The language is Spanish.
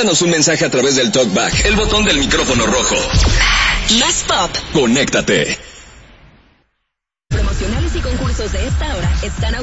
Mándanos un mensaje a través del TalkBack, el botón del micrófono rojo. Más pop. Conéctate. Promocionales y concursos de esta hora están